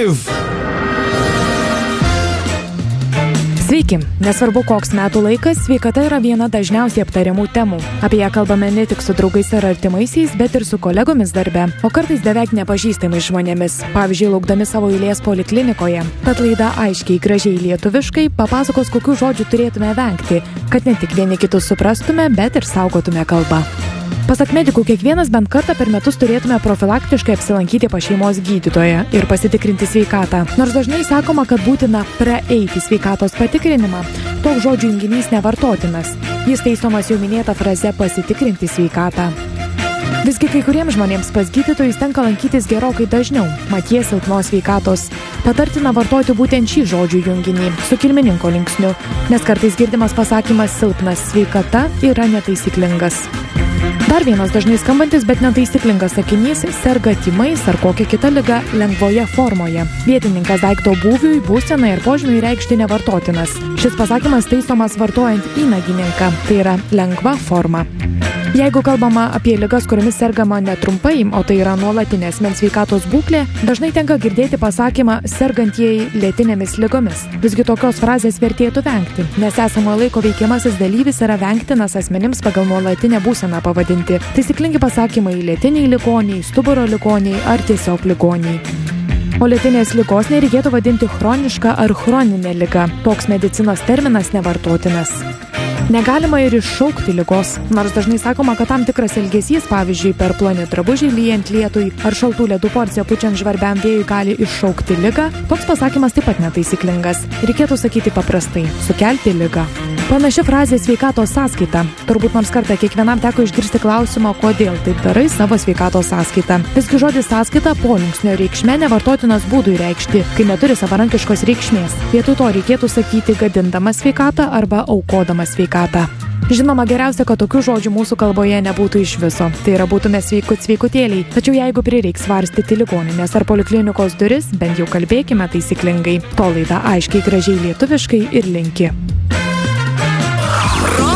Live! Sveiki! Nesvarbu, koks metų laikas, sveikata yra viena dažniausiai aptariamų temų. Apie ją kalbame ne tik su draugais ar artimaisiais, bet ir su kolegomis darbe, o kartais beveik nepažįstamais žmonėmis, pavyzdžiui, laukdami savo eilės poliklinikoje. Tad laida aiškiai, gražiai lietuviškai papasakos, kokių žodžių turėtume vengti, kad ne tik vieni kitus suprastume, bet ir saugotume kalbą. Pasak medikų, kiekvienas bent kartą per metus turėtume profilaktiškai apsilankyti pas šeimos gydytoją ir pasitikrinti sveikatą. Nors dažnai sakoma, kad būtina praeiti sveikatos patikrinimą, toks žodžių junginys nevartotinas. Jis taisomas jau minėta fraze pasitikrinti sveikatą. Visgi kai kuriems žmonėms pas gydytojus tenka lankytis gerokai dažniau, mat jie silpnos sveikatos. Patartina vartoti būtent šį žodžių junginį su kilmininko linksniu, nes kartais girdimas pasakymas silpnas sveikata yra netaisyklingas. Dar vienas dažnai skambantis, bet netaisyklingas sakinys serga tymais ar kokia kita liga lengvoje formoje. Vietininkas daikto būviui, būsenai ir požymiui reikšti nevartotinas. Šis pasakymas taisomas vartojant įnagininką, tai yra lengva forma. Jeigu kalbama apie ligas, kuriomis sergama netrumpai, o tai yra nuolatinė asmens sveikatos būklė, dažnai tenka girdėti pasakymą sergantieji lėtinėmis ligomis. Visgi tokios frazės vertėtų vengti, nes esamo laiko veikiamasis dalyvis yra vengtinas asmenims pagal nuolatinę būseną pavadinti. Taisyklingi pasakymai lėtiniai ligoniai, stuburo ligoniai ar tiesiog ligoniai. O lėtinės ligos nereikėtų vadinti chroniška ar chroninė liga. Toks medicinos terminas nevartotinas. Negalima ir iššaukti ligos, nors dažnai sakoma, kad tam tikras elgesys, pavyzdžiui, per ploni drabužiai lyjant lietui ar šaltų ledų porciją pučiant žvarbiam vėjui gali iššaukti ligą, toks pasakymas taip pat netaisyklingas. Reikėtų sakyti paprastai – sukelti ligą. Panaši frazė sveikatos sąskaita. Turbūt nors kartą kiekvienam teko išgirsti klausimą, kodėl taip darai savo sveikatos sąskaitą. Visgi žodis sąskaita polinksnio reikšme nevartotinas būdui reikšti, kai neturi savarankiškos reikšmės. Vietoj to reikėtų sakyti gadindamas sveikatą arba aukodamas sveikatą. Žinoma, geriausia, kad tokių žodžių mūsų kalboje nebūtų iš viso. Tai yra būtume sveikutėliai. Tačiau jeigu prireiks varstyti ligoninės ar poliklinikos duris, bent jau kalbėkime taisyklingai. To laida aiškiai, gražiai lietuviškai ir linki.